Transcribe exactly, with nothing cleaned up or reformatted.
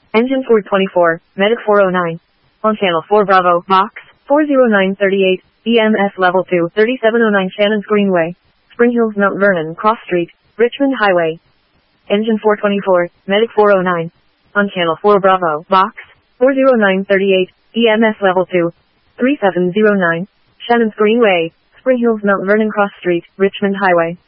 Engine four twenty-four, Medic four oh nine. On channel four Bravo, box, four oh nine thirty-eight, E M S level two, thirty-seven oh nine Shannon's Greenway, Spring Hills Mount Vernon Cross Street, Richmond Highway. Engine four twenty-four, Medic four oh nine. On channel four Bravo, box, four oh nine thirty-eight, E M S level two, thirty-seven oh nine, Shannon's Greenway, Spring Hills Mount Vernon Cross Street, Richmond Highway.